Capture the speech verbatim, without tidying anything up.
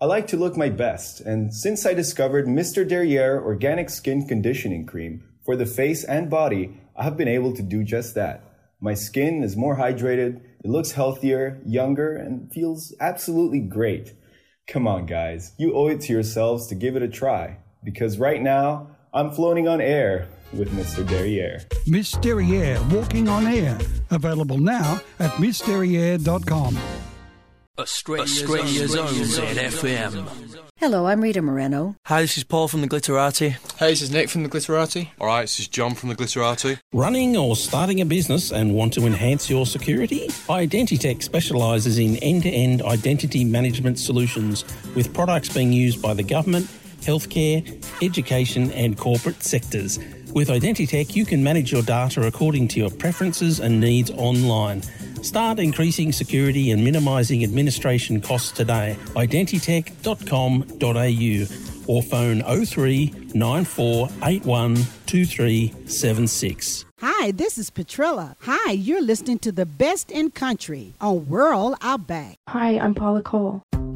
I like to look my best, and since I discovered Mister Derriere Organic Skin Conditioning Cream for the face and body, I have been able to do just that. My skin is more hydrated, it looks healthier, younger, and feels absolutely great. Come on, guys, you owe it to yourselves to give it a try, because right now, I'm floating on air with Mister Derriere. Miss Derriere, walking on air. Available now at miss derriere dot com. Australia's, Australia's own Z F M. Hello, I'm Rita Moreno. Hi, this is Paul from the Glitterati. Hey, this is Nick from the Glitterati. Alright, this is John from the Glitterati. Running or starting a business and want to enhance your security? Identitech specialises in end-to-end identity management solutions with products being used by the government, healthcare, education and corporate sectors. With Identitech, you can manage your data according to your preferences and needs online. Start increasing security and minimising administration costs today. identitech dot com dot a u or phone oh three nine four eight one two three seven six. Hi, this is Petrilla. Hi, you're listening to the best in country on Rural Outback. Hi, I'm Paula Cole.